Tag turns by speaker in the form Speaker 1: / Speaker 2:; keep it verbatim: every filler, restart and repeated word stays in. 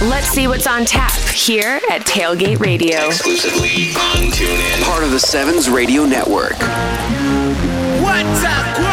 Speaker 1: Let's see what's on tap here at Tailgate Radio.
Speaker 2: Exclusively on TuneIn.
Speaker 3: Part of the Sevens Radio Network.
Speaker 4: What's up?